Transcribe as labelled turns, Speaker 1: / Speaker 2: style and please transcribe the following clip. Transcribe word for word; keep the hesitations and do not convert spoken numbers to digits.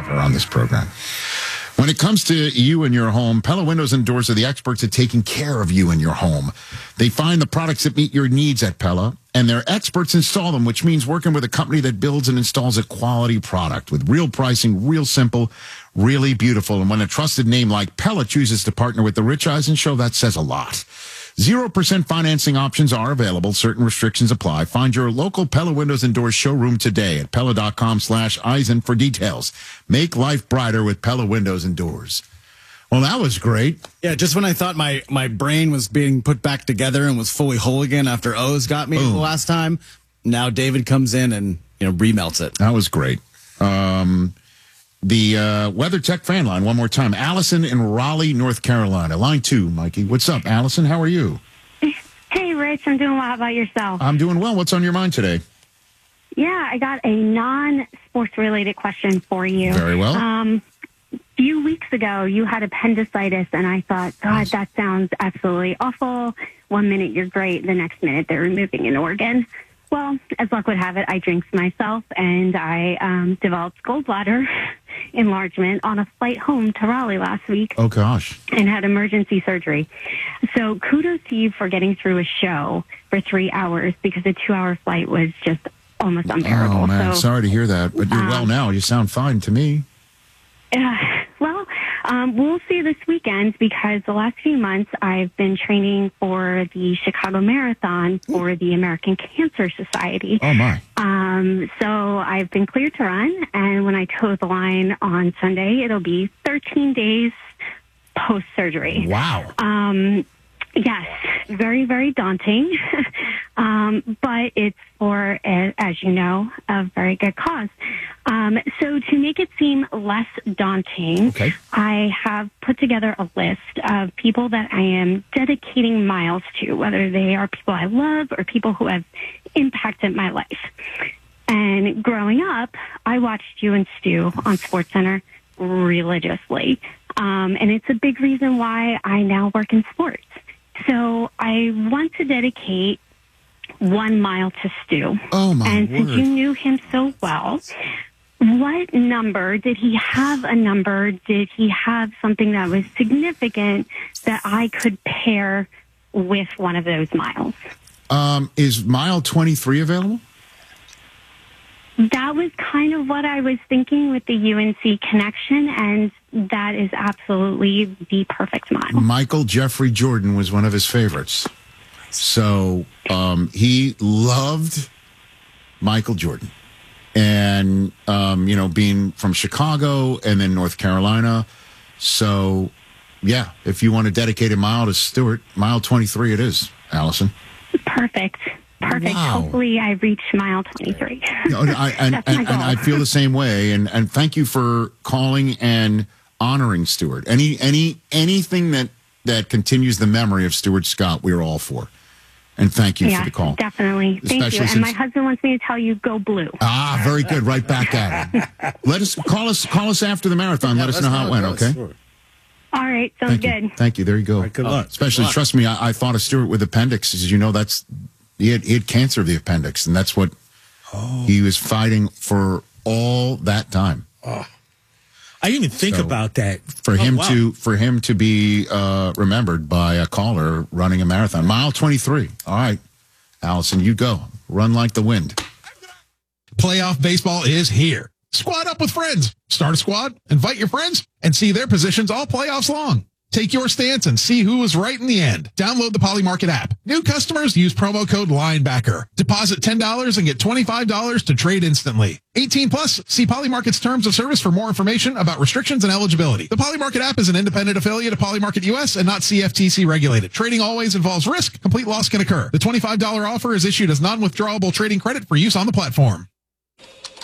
Speaker 1: ever on this program. When it comes to you and your home, Pella Windows and Doors are the experts at taking care of you and your home. They find the products that meet your needs at Pella, and their experts install them, which means working with a company that builds and installs a quality product with real pricing, real simple, really beautiful. And when a trusted name like Pella chooses to partner with the Rich Eisen Show, that says a lot. Zero percent financing options are available. Certain restrictions apply. Find your local Pella Windows and Doors showroom today at Pella.com slash Eisen for details. Make life brighter with Pella Windows and Doors. Well, that was great.
Speaker 2: Yeah, just when I thought my, my brain was being put back together and was fully whole again after O's got me Boom. the last time, now David comes in and, you know, remelts it.
Speaker 1: That was great. Um... The uh, WeatherTech fan line, one more time. Allison in Raleigh, North Carolina. Line two, Mikey. What's up, Allison? How are you?
Speaker 3: Hey, Rich. I'm doing well. How about yourself?
Speaker 1: I'm doing well. What's on your mind today?
Speaker 3: Yeah, I got a non-sports related question for you.
Speaker 1: Very well.
Speaker 3: Um, a few weeks ago, you had appendicitis, and I thought, God, that sounds absolutely awful. One minute you're great, the next minute they're removing an organ. Well, as luck would have it, I jinxed myself, and I um, developed gallbladder enlargement on a flight home to Raleigh last week.
Speaker 1: Oh, gosh.
Speaker 3: And had emergency surgery. So kudos to you for getting through a show for three hours because a two-hour flight was just almost unbearable.
Speaker 1: Oh, man,
Speaker 3: so,
Speaker 1: sorry to hear that. But you're
Speaker 3: um,
Speaker 1: well now. You sound fine to me.
Speaker 3: Uh, well, um, we'll see this weekend because the last few months I've been training for the Chicago Marathon for the American Cancer Society.
Speaker 1: Oh, my.
Speaker 3: Um, so I've been cleared to run, and when I toe the line on Sunday, it'll be thirteen days post-surgery.
Speaker 1: Wow.
Speaker 3: Um, yes, very, very daunting, um, but it's for, as you know, a very good cause. Um, so to make it seem less daunting,
Speaker 1: okay.
Speaker 3: I have put together a list of people that I am dedicating miles to, whether they are people I love or people who have impacted my life. And growing up, I watched you and Stu on SportsCenter religiously. Um, and it's a big reason why I now work in sports. So I want to dedicate one mile to Stu.
Speaker 1: Oh, my
Speaker 3: And
Speaker 1: word.
Speaker 3: since you knew him so well, what number, did he have a number? Did he have something that was significant that I could pair with one of those miles?
Speaker 1: Um, is mile twenty-three available?
Speaker 3: That was kind of what I was thinking with the U N C connection, and that is absolutely the perfect mile.
Speaker 1: Michael Jeffrey Jordan was one of his favorites. So um, he loved Michael Jordan. And, um, you know, being from Chicago and then North Carolina. So, yeah, if you want to dedicate a mile to Stewart, mile twenty-three it is, Allison.
Speaker 3: Perfect. Perfect.
Speaker 1: Wow.
Speaker 3: Hopefully I reach mile twenty-three.
Speaker 1: No, I, and, and, and I feel the same way. And, and thank you for calling and honoring Stewart. Any any anything that, that continues the memory of Stuart Scott, we're all for. And thank you
Speaker 3: yeah,
Speaker 1: for the call.
Speaker 3: Definitely. Thank
Speaker 1: Especially
Speaker 3: you. And
Speaker 1: since,
Speaker 3: my husband wants me to tell you, go blue.
Speaker 1: Ah, very good. Right back at it. Let us call us call us after the marathon.
Speaker 2: Yeah,
Speaker 1: Let us know how it went, okay?
Speaker 2: Sure.
Speaker 3: All right. Sounds
Speaker 1: Thank
Speaker 3: good.
Speaker 1: you. Thank you. There you go.
Speaker 2: Right, good luck.
Speaker 1: Especially,
Speaker 2: Good luck.
Speaker 1: trust me, I, I thought of Stuart with appendix. As you know, that's he had, he had cancer of the appendix, and that's what
Speaker 4: oh.
Speaker 1: he was fighting for all that time.
Speaker 4: Oh. I didn't even think
Speaker 1: So,
Speaker 4: about that.
Speaker 1: For
Speaker 4: oh,
Speaker 1: him
Speaker 4: wow.
Speaker 1: to for him to be uh, remembered by a caller running a marathon, mile twenty-three. All right, Allison, you go. Run like the wind.
Speaker 5: Playoff baseball is here. Squad up with friends. Start a squad, invite your friends, and see their positions all playoffs long. Take your stance and see who was right in the end. Download the Poly Market app. New customers use promo code LINEBACKER. Deposit ten dollars and get twenty-five dollars to trade instantly. eighteen plus. See Poly Market's terms of service for more information about restrictions and eligibility. The Poly Market app is an independent affiliate of Poly Market U S and not C F T C regulated. Trading always involves risk. Complete loss can occur. The twenty-five dollars offer is issued as non-withdrawable trading credit for use on the platform.